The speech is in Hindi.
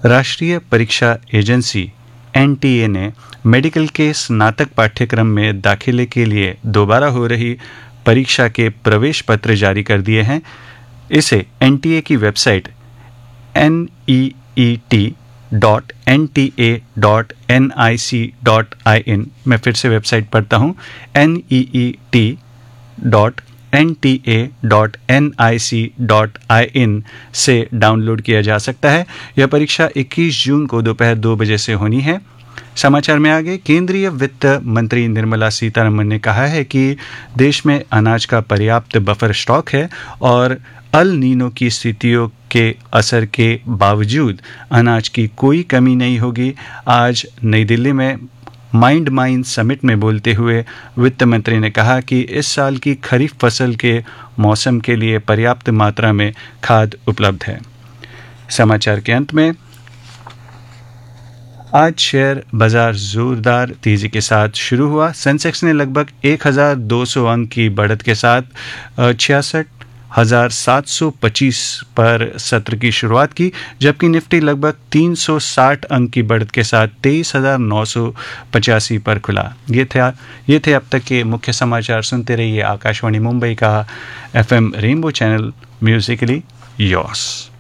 राष्ट्रीय परीक्षा एजेंसी एनटीए ने मेडिकल के स्नातक पाठ्यक्रम में दाखिले के लिए दोबारा हो रही परीक्षा के प्रवेश पत्र जारी कर दिए हैं। इसे एनटीए की वेबसाइट neet.nta.nic.in, मैं फिर से वेबसाइट पढ़ता हूँ, neet.nta.nic.in से डाउनलोड किया जा सकता है। यह परीक्षा 21 जून को दोपहर 2 बजे से होनी है। समाचार में आगे, केंद्रीय वित्त मंत्री निर्मला सीतारमण ने कहा है कि देश में अनाज का पर्याप्त बफर स्टॉक है और अल नीनो की स्थितियों के असर के बावजूद अनाज की कोई कमी नहीं होगी। आज नई दिल्ली में माइंड माइन समिट में बोलते हुए वित्त मंत्री ने कहा कि इस साल की खरीफ फसल के मौसम के लिए पर्याप्त मात्रा में खाद उपलब्ध है। समाचार के अंत में, आज शेयर बाजार जोरदार तेजी के साथ शुरू हुआ। सेंसेक्स ने लगभग 1200 अंक की बढ़त के साथ 66,725 पर सत्र की शुरुआत की, जबकि निफ्टी लगभग 360 अंक की बढ़त के साथ 23,985 पर खुला। ये थे अब तक के मुख्य समाचार। सुनते रहिए आकाशवाणी मुंबई का FM rainbow channel, Musically yours.